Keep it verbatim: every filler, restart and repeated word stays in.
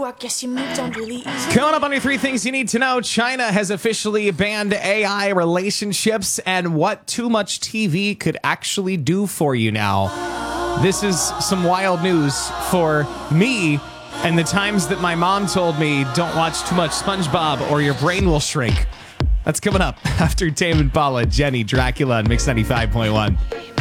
I guess you moved on really easy. Coming up on your three things you need to know, China has officially banned A I relationships and what too much T V could actually do for you now. This is some wild news for me and the times that my mom told me, don't watch too much SpongeBob or your brain will shrink. That's coming up after Tame Impala, Jenny, Dracula, and Mix ninety-five point one.